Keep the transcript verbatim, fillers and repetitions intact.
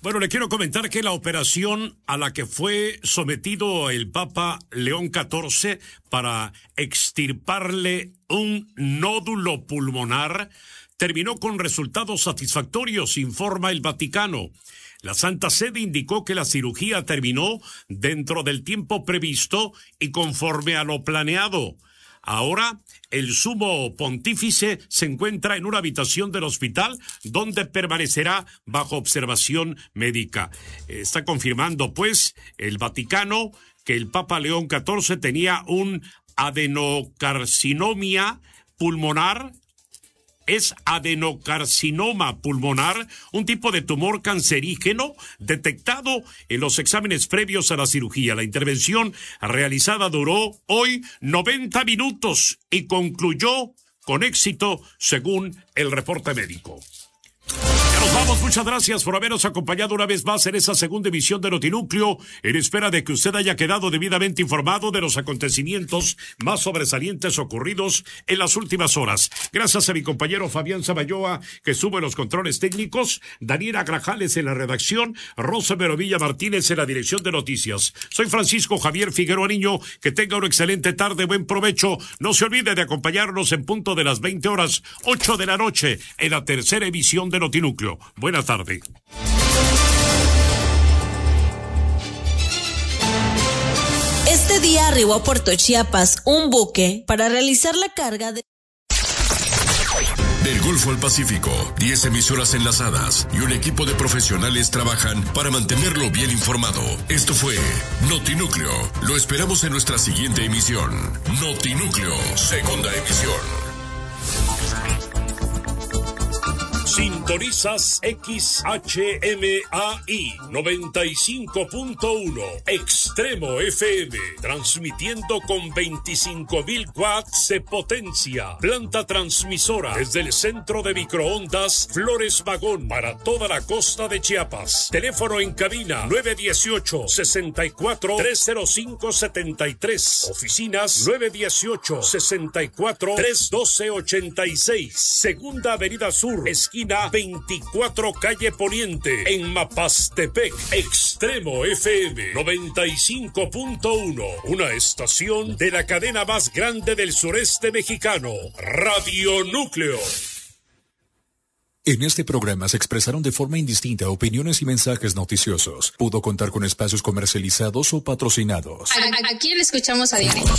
Bueno, le quiero comentar que la operación a la que fue sometido el Papa León catorce para extirparle un nódulo pulmonar terminó con resultados satisfactorios, informa el Vaticano. La Santa Sede indicó que la cirugía terminó dentro del tiempo previsto y conforme a lo planeado. Ahora, el sumo pontífice se encuentra en una habitación del hospital donde permanecerá bajo observación médica. Está confirmando, pues, el Vaticano que el Papa León catorce tenía un adenocarcinomia pulmonar. Es adenocarcinoma pulmonar, un tipo de tumor cancerígeno detectado en los exámenes previos a la cirugía. La intervención realizada duró hoy noventa minutos y concluyó con éxito, según el reporte médico. Ya nos vamos, muchas gracias por habernos acompañado una vez más en esa segunda emisión de Notinúcleo, en espera de que usted haya quedado debidamente informado de los acontecimientos más sobresalientes ocurridos en las últimas horas. Gracias a mi compañero Fabián Samayoa, que sube los controles técnicos, Daniela Grajales en la redacción, Rosa Merovilla Martínez en la dirección de noticias. Soy Francisco Javier Figueroa Niño, que tenga una excelente tarde, buen provecho. No se olvide de acompañarnos en punto de las veinte horas, ocho de la noche, en la tercera emisión de Notinúcleo. Buena tarde. Este día arribó a Puerto Chiapas un buque para realizar la carga de... Del Golfo al Pacífico, diez emisoras enlazadas y un equipo de profesionales trabajan para mantenerlo bien informado. Esto fue Notinúcleo. Lo esperamos en nuestra siguiente emisión. Notinúcleo, segunda emisión. Sintonizas X H M A I noventa y cinco punto uno Extremo F M, transmitiendo con veinticinco mil watts de potencia. Planta transmisora desde el centro de microondas Flores Magón para toda la costa de Chiapas. Teléfono en cabina nueve uno ocho, seis cuatro, tres cero cinco, siete tres. Oficinas nueve uno ocho, seis cuatro, tres uno dos, ocho seis. Segunda Avenida Sur, esquina veinticuatro calle Poniente, en Mapastepec. Extremo F M noventa y cinco punto uno, una estación de la cadena más grande del sureste mexicano, Radio Núcleo. En este programa se expresaron de forma indistinta opiniones y mensajes noticiosos. Pudo contar con espacios comercializados o patrocinados. ¿A, a quién le escuchamos a diario?